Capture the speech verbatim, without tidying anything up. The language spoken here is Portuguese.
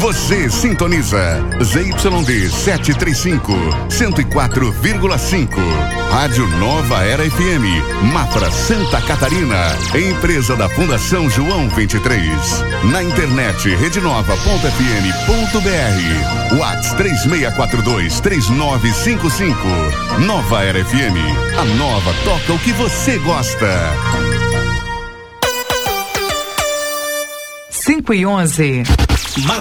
Você sintoniza Z Y D setecentos e trinta e cinco, cento e quatro vírgula cinco. Rádio Nova Era F M, Mafra, Santa Catarina. Empresa da Fundação João vinte e três. Na internet rede nova ponto f m ponto b r. WhatsApp três seis quatro dois, três nove cinco cinco. Nova Era F M. A nova toca o que você gosta. cinco e onze.